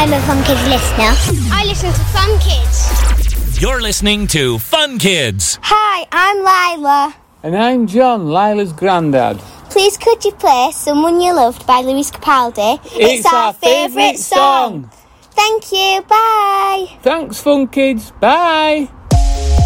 I'm a Fun Kids listener. I listen to Fun Kids. You're listening to Fun Kids. Hi, I'm Lila. And I'm John, Lila's granddad. Please could you play Someone You Loved by Lewis Capaldi? It's our favourite song. Thank you, bye. Thanks, Fun Kids. Bye.